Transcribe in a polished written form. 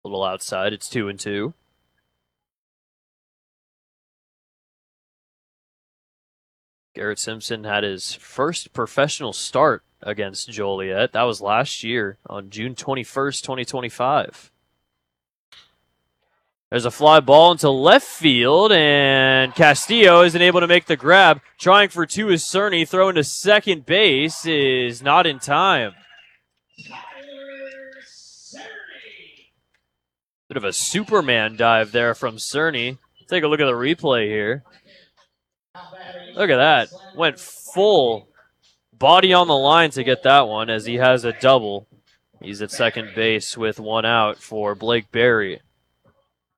little outside. It's 2-2. Garrett Simpson had his first professional start against Joliet. That was last year on June 21st, 2025. There's a fly ball into left field, and Castillo isn't able to make the grab. Trying for two is Cerny. Throwing to second base is not in time. Bit of a Superman dive there from Cerny. Take a look at the replay here. Look at that. Went full body on the line to get that one as he has a double. He's at second base with one out for Blake Berry.